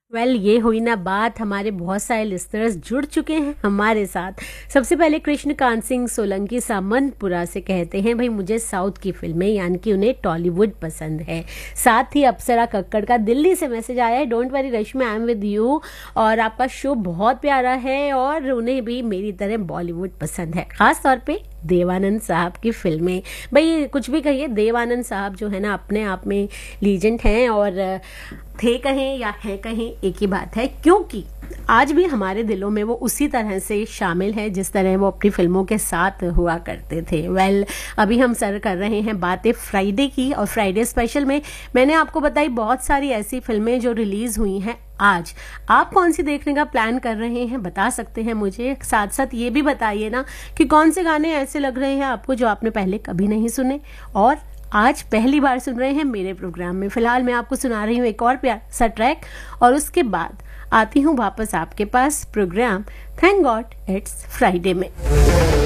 ये हुई ना बात। हमारे बहुत सारे लिस्टनर्स जुड़ चुके हैं हमारे साथ। सबसे पहले कृष्णकांत सिंह सोलंकी सामंतपुरा से कहते हैं भाई मुझे साउथ की फिल्में यानी कि उन्हें टॉलीवुड पसंद है। साथ ही अप्सरा कक्कड़ का दिल्ली से मैसेज आया है, don't worry Rashmi I am with you, और आपका शो बहुत प्यारा है और उन्हें भी मेरी तरह बॉलीवुड पसंद है, खास तौर पे देवानंद साहब की फिल्में। भाई कुछ भी कहिए, देवानंद साहब जो है ना अपने आप में लीजेंड हैं, और थे कहें या हैं कहें एक ही बात है, क्योंकि आज भी हमारे दिलों में वो उसी तरह से शामिल है जिस तरह वो अपनी फिल्मों के साथ हुआ करते थे। अभी हम सर कर रहे हैं बातें फ्राइडे की, और फ्राइडे स्पेशल में मैंने आपको बताई बहुत सारी ऐसी फिल्में जो रिलीज हुई हैं आज। आप कौन सी देखने का प्लान कर रहे हैं बता सकते हैं मुझे। साथ साथ ये भी बताइए ना कि कौन से गाने ऐसे लग रहे हैं आपको जो आपने पहले कभी नहीं सुने और आज पहली बार सुन रहे हैं मेरे प्रोग्राम में। फिलहाल मैं आपको सुना रही हूँ एक और प्यार सा ट्रैक, और उसके बाद आती हूँ वापस आपके पास programme thank God it's Friday में।